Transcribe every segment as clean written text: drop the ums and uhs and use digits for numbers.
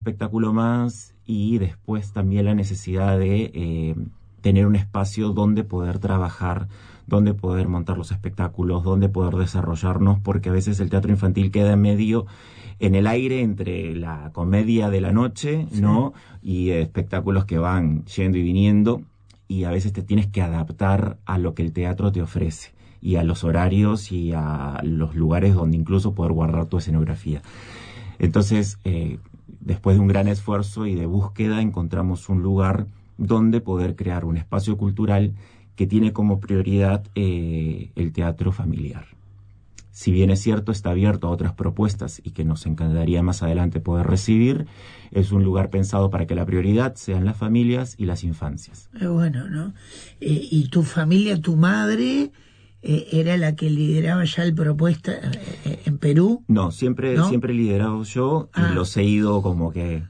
espectáculo más, y después también la necesidad de tener un espacio donde poder trabajar, donde poder montar los espectáculos, donde poder desarrollarnos, porque a veces el teatro infantil queda medio en el aire entre la comedia de la noche, sí, ¿no? Y espectáculos que van yendo y viniendo, y a veces te tienes que adaptar a lo que el teatro te ofrece, y a los horarios y a los lugares donde incluso poder guardar tu escenografía. Entonces, después de un gran esfuerzo y de búsqueda, encontramos un lugar donde poder crear un espacio cultural que tiene como prioridad el teatro familiar. Si bien es cierto, está abierto a otras propuestas y que nos encantaría más adelante poder recibir, es un lugar pensado para que la prioridad sean las familias y las infancias. Bueno, ¿no? ¿Y tu familia, tu madre, era la que lideraba ya el propuesta en Perú? No, siempre he liderado yo y los he ido como que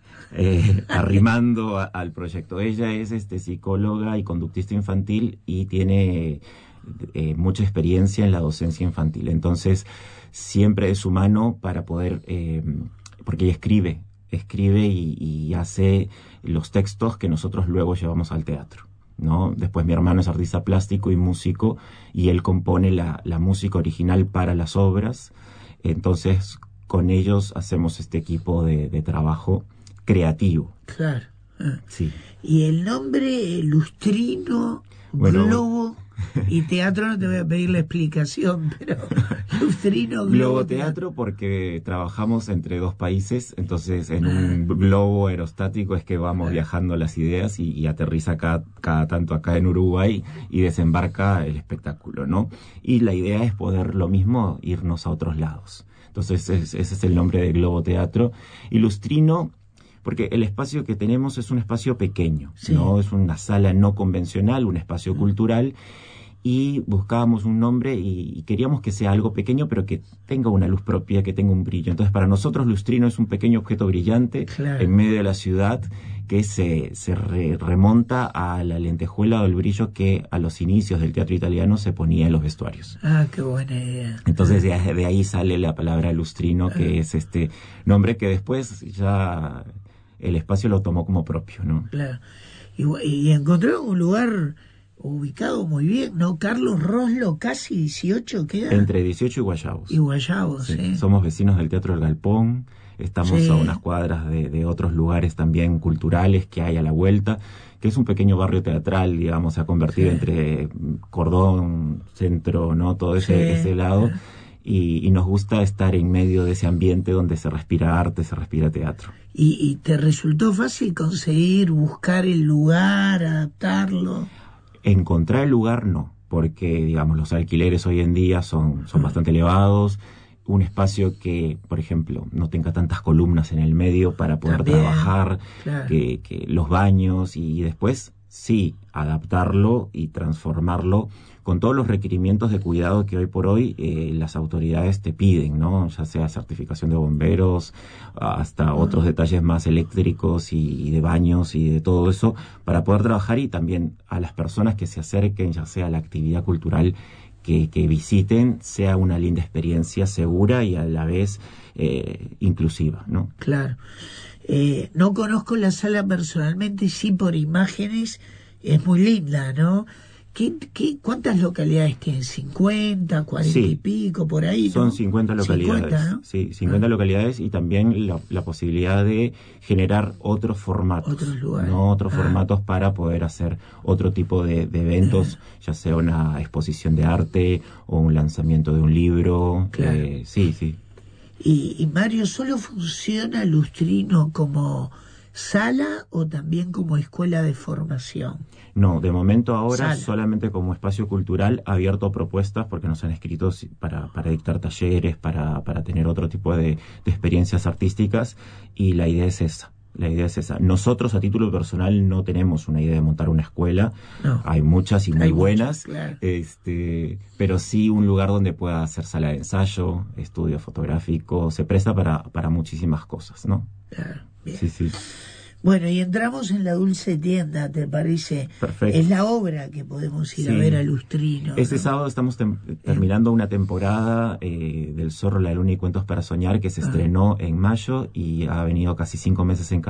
arrimando al proyecto. Ella es psicóloga y conductista infantil y tiene mucha experiencia en la docencia infantil. Entonces, siempre es su mano para poder, porque ella escribe y hace los textos que nosotros luego llevamos al teatro, ¿no? Después mi hermano es artista plástico y músico, y él compone la música original para las obras. Entonces, con ellos hacemos este equipo de trabajo creativo. Claro. Sí. Y el nombre Lustrino, bueno, Globo y Teatro, no te voy a pedir la explicación, pero Lustrino, Globo Teatro, porque trabajamos entre dos países, entonces en un globo aerostático es que vamos viajando las ideas y aterriza cada tanto acá en Uruguay y desembarca el espectáculo, ¿no? Y la idea es poder lo mismo irnos a otros lados. Entonces ese es el nombre de Globo Teatro. Y Lustrino, porque el espacio que tenemos es un espacio pequeño, sí, ¿no? Es una sala no convencional, un espacio cultural, y buscábamos un nombre y queríamos que sea algo pequeño, pero que tenga una luz propia, que tenga un brillo. Entonces, para nosotros, Lustrino es un pequeño objeto brillante, claro, en medio de la ciudad, que se remonta a la lentejuela o el brillo que a los inicios del teatro italiano se ponía en los vestuarios. Ah, qué buena idea. Entonces, de ahí sale la palabra Lustrino, que es este nombre que después ya el espacio lo tomó como propio, ¿no? Claro. Y encontró un lugar ubicado muy bien, ¿no? Carlos Roslo, casi 18 queda. Entre 18 y Guayabos. Y Guayabos, sí. Sí. Somos vecinos del Teatro del Galpón, estamos a unas cuadras de otros lugares también culturales que hay a la vuelta, que es un pequeño barrio teatral, digamos, se ha convertido entre Cordón, Centro, ¿no? Todo ese lado. Y nos gusta estar en medio de ese ambiente donde se respira arte, se respira teatro. ¿Y te resultó fácil conseguir, buscar el lugar, adaptarlo? Encontrar el lugar no, porque digamos los alquileres hoy en día son bastante elevados. Un espacio que, por ejemplo, no tenga tantas columnas en el medio para poder también trabajar, claro, que los baños, y después sí, adaptarlo y transformarlo con todos los requerimientos de cuidado que hoy por hoy las autoridades te piden, ¿no? Ya sea certificación de bomberos, hasta otros detalles más eléctricos y de baños y de todo eso, para poder trabajar, y también a las personas que se acerquen, ya sea a la actividad cultural que visiten, sea una linda experiencia, segura y a la vez inclusiva, ¿no? Claro. No conozco la sala personalmente, sí por imágenes, es muy linda, ¿no? ¿Cuántas localidades tienen? ¿50, 40 y pico, por ahí? ¿no? Son 50 localidades. 50, ¿no? Sí, 50 localidades, y también la posibilidad de generar otros formatos. Otros lugares. ¿No? Otros formatos para poder hacer otro tipo de eventos, ya sea una exposición de arte o un lanzamiento de un libro. Claro. Sí. Y Mario, ¿solo funciona Lustrino como sala o también como escuela de formación? No, de momento ahora solamente como espacio cultural abierto a propuestas, porque nos han escrito para dictar talleres, para tener otro tipo de experiencias artísticas, y la idea es esa. Nosotros a título personal no tenemos una idea de montar una escuela, no. Hay muchas y muy buenas, claro. Pero sí un lugar donde pueda hacer sala de ensayo, estudio fotográfico, se presta para muchísimas cosas, ¿no? Claro, bien. Sí. Bueno, y entramos en la dulce tienda, ¿te parece? Perfecto. Es la obra que podemos ir a ver a Lustrino. Este sábado estamos terminando una temporada del Zorro, la Luna y Cuentos para Soñar, que se estrenó en mayo y ha venido casi 5 meses en